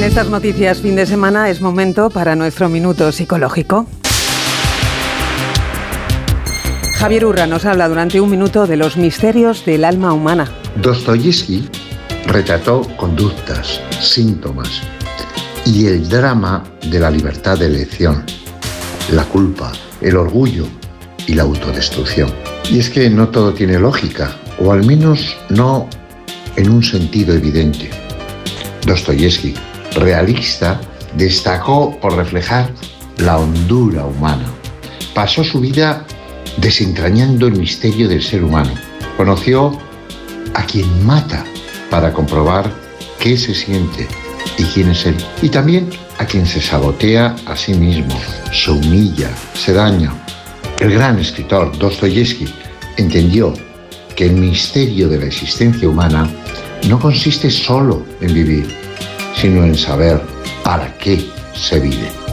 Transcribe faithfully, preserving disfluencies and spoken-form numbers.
estas noticias fin de semana es momento para nuestro minuto psicológico. Javier Urra nos habla durante un minuto de los misterios del alma humana. Dostoyevski retrató conductas, síntomas y el drama de la libertad de elección, la culpa, el orgullo y la autodestrucción. Y es que no todo tiene lógica, o al menos no en un sentido evidente. Dostoyevski, realista, destacó por reflejar la hondura humana. Pasó su vida desentrañando el misterio del ser humano. Conoció a quien mata para comprobar qué se siente y quién es él. Y también a quien se sabotea a sí mismo, se humilla, se daña. El gran escritor Dostoyevski entendió que el misterio de la existencia humana no consiste solo en vivir, sino en saber para qué se vive.